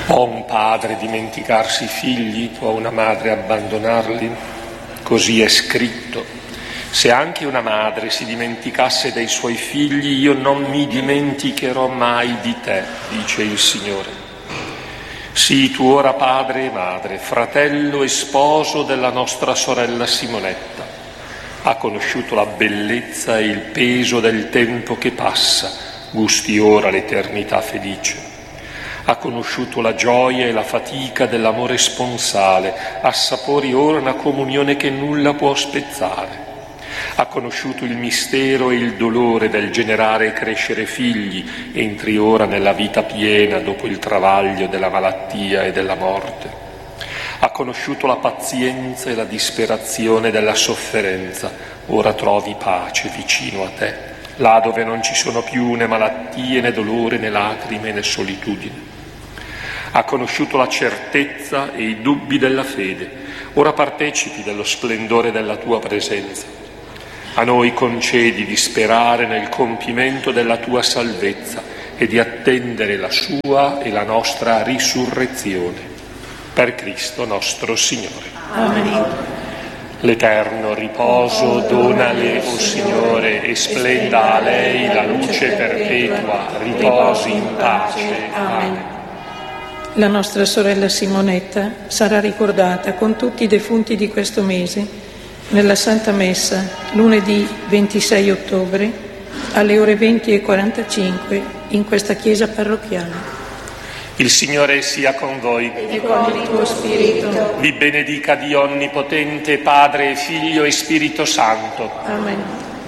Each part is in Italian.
Può un padre dimenticarsi i figli? Può una madre abbandonarli? Così è scritto. Se anche una madre si dimenticasse dei suoi figli, io non mi dimenticherò mai di te, dice il Signore. Sii tu ora padre e madre, fratello e sposo della nostra sorella Simonetta. Ha conosciuto la bellezza e il peso del tempo che passa, gusti ora l'eternità felice. Ha conosciuto la gioia e la fatica dell'amore sponsale, assapori ora una comunione che nulla può spezzare. Ha conosciuto il mistero e il dolore del generare e crescere figli, entri ora nella vita piena dopo il travaglio della malattia e della morte. Ha conosciuto la pazienza e la disperazione della sofferenza, ora trovi pace vicino a te, là dove non ci sono più né malattie, né dolore, né lacrime, né solitudine. Ha conosciuto la certezza e i dubbi della fede, ora partecipi dello splendore della tua presenza. A noi concedi di sperare nel compimento della tua salvezza e di attendere la sua e la nostra risurrezione. Per Cristo nostro Signore. Amen. L'eterno riposo donale, o Signore, e splenda a lei la luce perpetua, riposi in pace. Amen. La nostra sorella Simonetta sarà ricordata con tutti i defunti di questo mese nella Santa Messa lunedì 26 ottobre alle ore 20:45 in questa chiesa parrocchiale. Il Signore sia con voi. E con il tuo spirito. Vi benedica Dio Onnipotente, Padre, Figlio e Spirito Santo. Amen.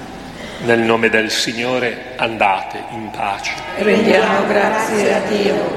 Nel nome del Signore andate in pace. Rendiamo grazie a Dio.